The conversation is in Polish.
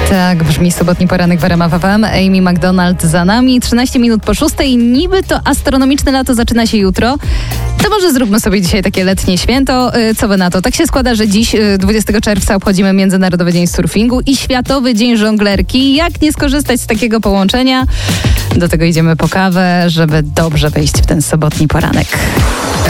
Tak brzmi sobotni poranek w RMF FM. Amy McDonald za nami. 13 minut po 6. Niby to astronomiczne lato zaczyna się jutro. To może zróbmy sobie dzisiaj takie letnie święto. Co wy na to? Tak się składa, że dziś, 20 czerwca, obchodzimy Międzynarodowy Dzień Surfingu i Światowy Dzień Żonglerki. Jak nie skorzystać z takiego połączenia? Do tego idziemy po kawę, żeby dobrze wejść w ten sobotni poranek.